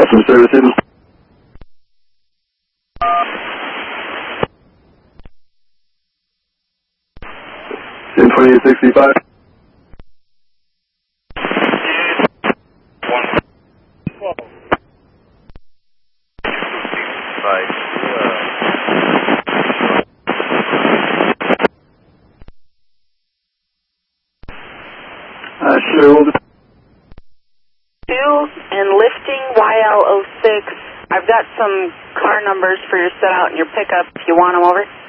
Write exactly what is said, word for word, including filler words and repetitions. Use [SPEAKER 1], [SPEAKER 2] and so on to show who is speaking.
[SPEAKER 1] Customer services. ten twenty-eight sixty-five. Uh, sure, we'll just...
[SPEAKER 2] Two and lifting Y L zero six. I've got some car numbers for your set out and your pickup if you want them over.